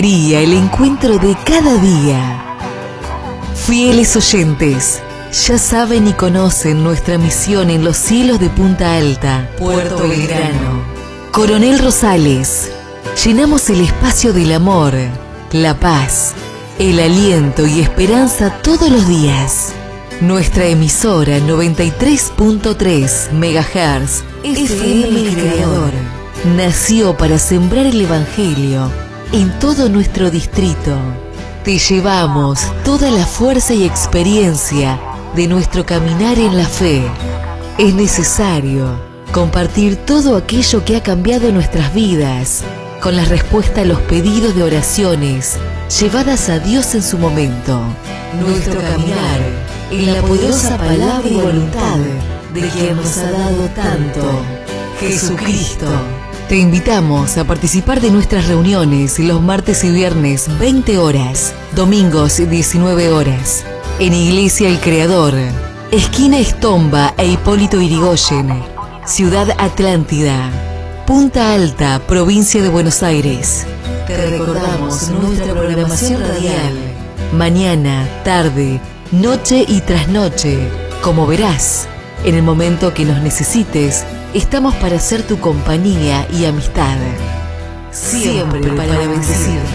El encuentro de cada día. Fieles oyentes, ya saben y conocen nuestra misión en los cielos de Punta Alta, Puerto Belgrano, Coronel Rosales. Llenamos el espacio del amor, la paz, el aliento y esperanza todos los días. Nuestra emisora 93.3 MHz FM El Creador nació para sembrar el Evangelio en todo nuestro distrito. Te llevamos toda la fuerza y experiencia de nuestro caminar en la fe. Es necesario compartir todo aquello que ha cambiado nuestras vidas con la respuesta a los pedidos de oraciones llevadas a Dios en su momento. Nuestro caminar en la poderosa palabra y voluntad de quien nos ha dado tanto, Jesucristo. Te invitamos a participar de nuestras reuniones los martes y viernes 20 horas, domingos 19 horas, en Iglesia El Creador, esquina Estomba e Hipólito Yrigoyen, Ciudad Atlántida, Punta Alta, provincia de Buenos Aires. Te recordamos nuestra programación radial, mañana, tarde, noche y trasnoche. Como verás, en el momento que nos necesites, estamos para ser tu compañía y amistad. Siempre para bendecir.